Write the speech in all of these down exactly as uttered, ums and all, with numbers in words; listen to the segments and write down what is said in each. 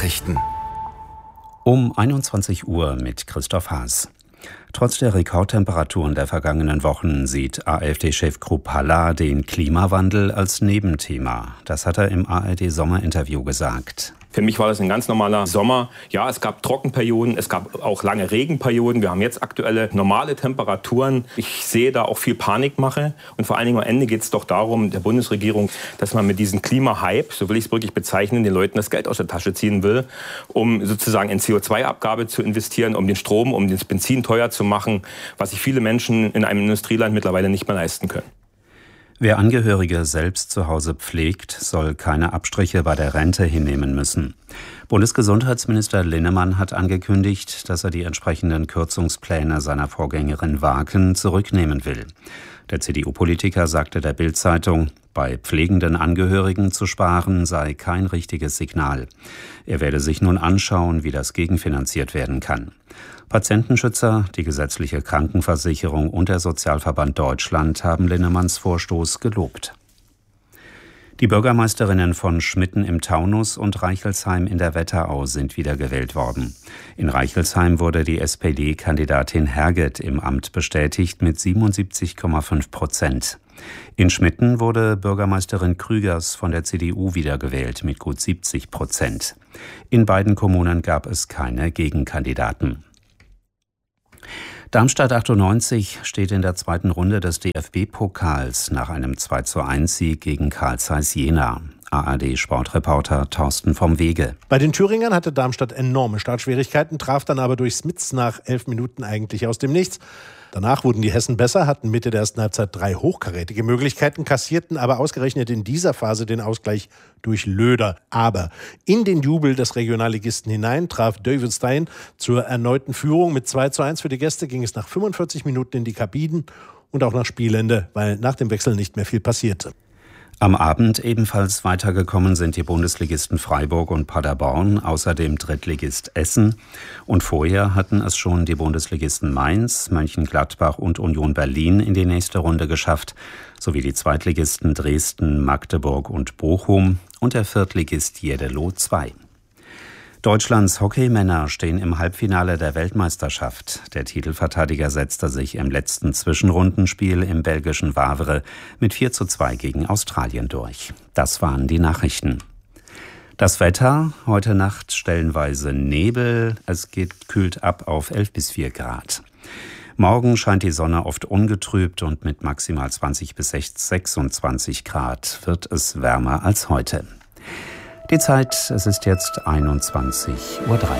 Nachrichten. Um einundzwanzig Uhr mit Christoph Haas. Trotz der Rekordtemperaturen der vergangenen Wochen sieht AfD-Chef Krupp Halla den Klimawandel als Nebenthema. Das hat er im A R D-Sommerinterview gesagt. Für mich war das ein ganz normaler Sommer. Ja, es gab Trockenperioden, es gab auch lange Regenperioden. Wir haben jetzt aktuelle normale Temperaturen. Ich sehe da auch viel Panikmache. Und vor allen Dingen am Ende geht es doch darum, der Bundesregierung, dass man mit diesem Klimahype, so will ich es wirklich bezeichnen, den Leuten das Geld aus der Tasche ziehen will, um sozusagen in C O zwei Abgabe zu investieren, um den Strom, um das Benzin teuer zu machen, was sich viele Menschen in einem Industrieland mittlerweile nicht mehr leisten können. Wer Angehörige selbst zu Hause pflegt, soll keine Abstriche bei der Rente hinnehmen müssen. Bundesgesundheitsminister Linnemann hat angekündigt, dass er die entsprechenden Kürzungspläne seiner Vorgängerin Waken zurücknehmen will. Der C D U-Politiker sagte der Bild-Zeitung, bei pflegenden Angehörigen zu sparen sei kein richtiges Signal. Er werde sich nun anschauen, wie das gegenfinanziert werden kann. Patientenschützer, die gesetzliche Krankenversicherung und der Sozialverband Deutschland haben Linnemanns Vorstoß gelobt. Die Bürgermeisterinnen von Schmitten im Taunus und Reichelsheim in der Wetterau sind wiedergewählt worden. In Reichelsheim wurde die S P D-Kandidatin Herget im Amt bestätigt mit siebenundsiebzig Komma fünf Prozent. In Schmitten wurde Bürgermeisterin Krügers von der C D U wiedergewählt mit gut siebzig Prozent. In beiden Kommunen gab es keine Gegenkandidaten. Darmstadt achtundneunzig steht in der zweiten Runde des D F B-Pokals nach einem zwei zu eins Sieg gegen Carl Zeiss Jena. A R D-Sportreporter Thorsten vom Wege. Bei den Thüringern hatte Darmstadt enorme Startschwierigkeiten, traf dann aber durch Smits nach elf Minuten eigentlich aus dem Nichts. Danach wurden die Hessen besser, hatten Mitte der ersten Halbzeit drei hochkarätige Möglichkeiten, kassierten aber ausgerechnet in dieser Phase den Ausgleich durch Löder. Aber in den Jubel des Regionalligisten hinein traf David Stein zur erneuten Führung. Mit zwei zu eins für die Gäste ging es nach fünfundvierzig Minuten in die Kabinen und auch nach Spielende, weil nach dem Wechsel nicht mehr viel passierte. Am Abend ebenfalls weitergekommen sind die Bundesligisten Freiburg und Paderborn, außerdem Drittligist Essen. Und vorher hatten es schon die Bundesligisten Mainz, Mönchengladbach und Union Berlin in die nächste Runde geschafft, sowie die Zweitligisten Dresden, Magdeburg und Bochum und der Viertligist Jeddelo zwei. Deutschlands Hockeymänner stehen im Halbfinale der Weltmeisterschaft. Der Titelverteidiger setzte sich im letzten Zwischenrundenspiel im belgischen Wavre mit vier zu zwei gegen Australien durch. Das waren die Nachrichten. Das Wetter, heute Nacht stellenweise Nebel, es geht kühlt ab auf elf bis vier Grad. Morgen scheint die Sonne oft ungetrübt und mit maximal zwanzig bis sechsundzwanzig Grad wird es wärmer als heute. Die Zeit, es ist jetzt einundzwanzig Uhr drei.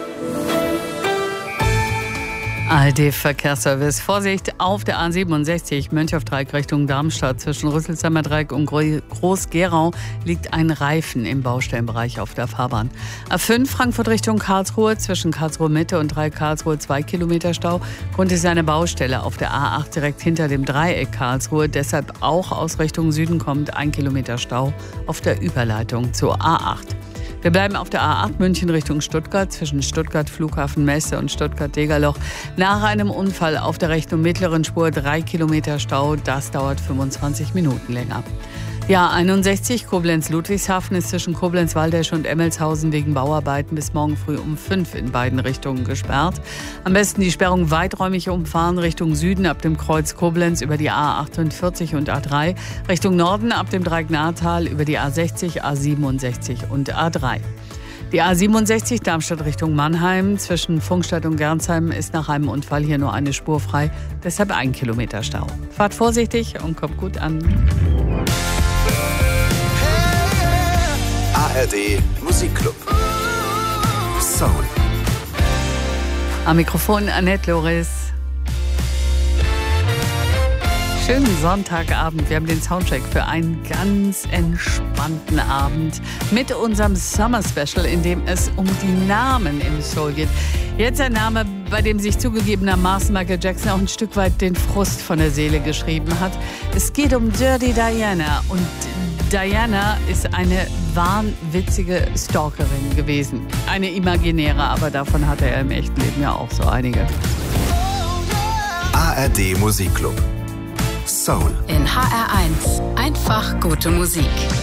A R D-Verkehrsservice. Vorsicht auf der A siebenundsechzig Mönchhofdreieck Richtung Darmstadt. Zwischen Rüsselsheimer Dreieck und Groß-Gerau liegt ein Reifen im Baustellenbereich auf der Fahrbahn. A fünf Frankfurt Richtung Karlsruhe. Zwischen Karlsruhe Mitte und Dreieck Karlsruhe zwei Kilometer Stau. Grund ist eine Baustelle auf der A acht direkt hinter dem Dreieck Karlsruhe. Deshalb auch aus Richtung Süden kommt ein Kilometer Stau auf der Überleitung zur A acht. Wir bleiben auf der A acht München Richtung Stuttgart, zwischen Stuttgart Flughafen Messe und Stuttgart-Degerloch. Nach einem Unfall auf der rechten und mittleren Spur drei Kilometer Stau. Das dauert fünfundzwanzig Minuten länger. Die A einundsechzig Koblenz-Ludwigshafen ist zwischen Koblenz-Waldesch und Emmelshausen wegen Bauarbeiten bis morgen früh um fünf in beiden Richtungen gesperrt. Am besten die Sperrung weiträumig umfahren Richtung Süden ab dem Kreuz Koblenz über die A achtundvierzig und A drei, Richtung Norden ab dem Dreieck Nahrtal über die A sechzig, A siebenundsechzig und A drei. Die A siebenundsechzig Darmstadt Richtung Mannheim zwischen Funkstadt und Gernsheim ist nach einem Unfall hier nur eine Spur frei, deshalb ein Kilometer Stau. Fahrt vorsichtig und kommt gut an. A R D Musikclub. Soul. Am Mikrofon Annette Loris. Schönen Sonntagabend. Wir haben den Soundcheck für einen ganz entspannten Abend mit unserem Summer Special, in dem es um die Namen im Soul geht. Jetzt ein Name, bei dem sich zugegebenermaßen Michael Jackson auch ein Stück weit den Frust von der Seele geschrieben hat. Es geht um Dirty Diana und Diana ist eine wahnwitzige Stalkerin gewesen. Eine imaginäre, aber davon hatte er im echten Leben ja auch so einige. A R D Musikclub. Soul. In H R eins. Einfach gute Musik.